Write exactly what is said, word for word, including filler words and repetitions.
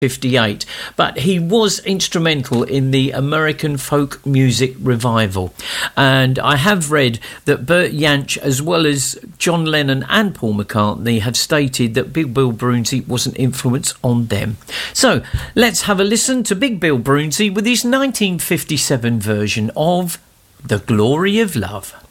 fifty-eight, but he was instrumental in the American folk music revival. And I have read that Bert Jansch, as well as John Lennon and Paul McCartney, have stated that Big Bill Broonzy was an influence on them. So let's have a listen to Big Bill Broonzy with his nineteen fifty-seven version of The Glory of Love.